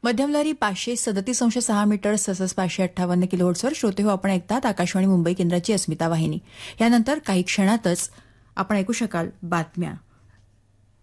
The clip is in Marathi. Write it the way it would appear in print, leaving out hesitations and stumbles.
मध्यमलहरी 537.6 मीटर्स तसंच 558 किलोहर्ट्झवर श्रोते हो आपण ऐकतात आकाशवाणी मुंबई केंद्राची अस्मिता वाहिनी. यानंतर काही क्षणातच आपण ऐकू शकाल बातम्या.